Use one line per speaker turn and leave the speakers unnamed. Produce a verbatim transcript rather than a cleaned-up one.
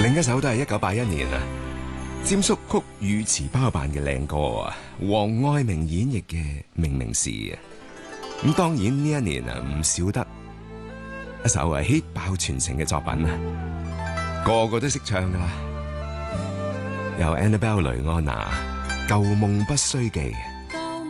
另一首都係一九八一年啊，霑叔曲與詞包辦嘅靚歌啊，黃愛明演繹嘅《明明是》啊。咁當然呢一年啊，唔少得一首係 hit 爆全城嘅作品啊，個個都識唱噶啦，由 Annabelle 雷安娜《舊夢不須記》。